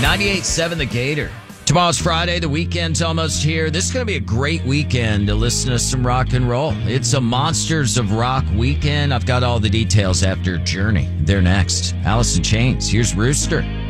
98.7 The Gator. Tomorrow's Friday. The weekend's almost here. This is going to be a great weekend to listen to some rock and roll. It's a Monsters of Rock weekend. I've got all the details after Journey. They're next. Alice in Chains. Here's Rooster.